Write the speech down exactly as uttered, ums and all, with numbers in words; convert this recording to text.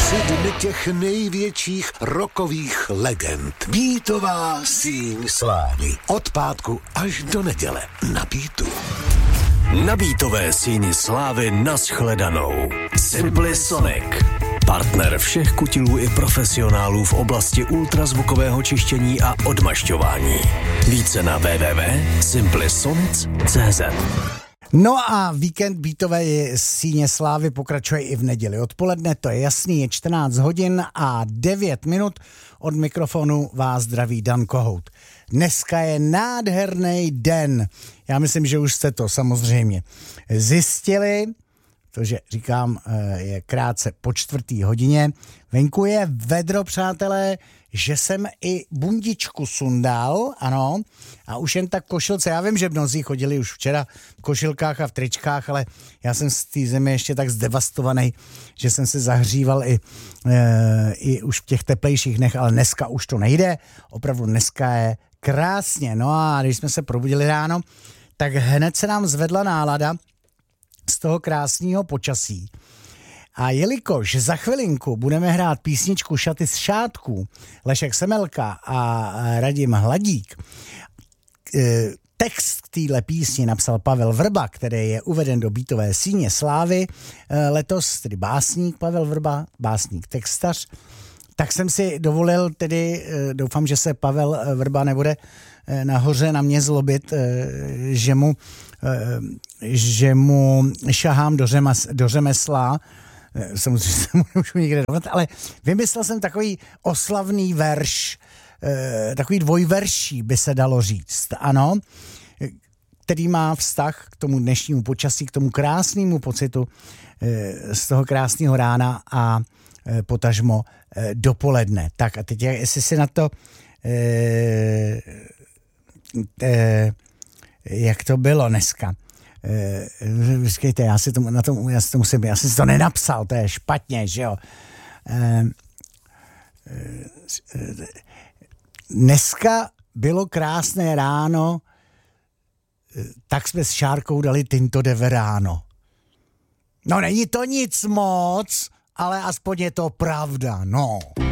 Tři dny těch největších rockových legend. Beatová síň slávy. Od pátku až do neděle na Beatu. Na Beatové síni slávy nashledanou. Simply Sonic. Partner všech kutilů i profesionálů v oblasti ultrazvukového čištění a odmašťování. Více na w w w tečka simply sonic tečka c z. No a víkend Beatové síně slávy pokračuje i v neděli odpoledne, to je jasný, je čtrnáct hodin a devět minut. Od mikrofonu vás zdraví Dan Kohout. Dneska je nádherný den. Já myslím, že už jste to samozřejmě zjistili. To, že říkám, je krátce po čtvrtý hodině. Venku je vedro, přátelé, že jsem i bundičku sundal, ano, a už jen tak košilce. Já vím, že mnozí chodili už včera v košilkách a v tričkách, ale já jsem z té země ještě tak zdevastovaný, že jsem se zahříval i, e, i už v těch teplejších dnech, ale dneska už to nejde. Opravdu dneska je krásně. No a když jsme se probudili ráno, tak hned se nám zvedla nálada z toho krásného počasí. A jelikož za chvilinku budeme hrát písničku Šaty z šátků, Lešek Semelka a Radim Hladík, text k téhle písni napsal Pavel Vrba, který je uveden do Beatové síně slávy letos, tedy básník Pavel Vrba, básník textař, tak jsem si dovolil tedy, doufám, že se Pavel Vrba nebude nahoře na mě zlobit, že mu, že mu šahám do, řemes, do řemesla. Samozřejmě se mu nemůžu nikde dovolit, ale vymyslel jsem takový oslavný verš, takový dvojverší by se dalo říct, ano, který má vztah k tomu dnešnímu počasí, k tomu krásnému pocitu z toho krásného rána a potažmo dopoledne. Tak a teď, jestli si na to eh, eh, jak to bylo dneska. Vyskejte, já si to, na tom, já si to musím, já jsem si to nenapsal, to je špatně, že jo. Eh, eh, dneska bylo krásné ráno, tak jsme s Šárkou dali Tinto de Verano. No není to nic moc, ale aspoň je to pravda, no.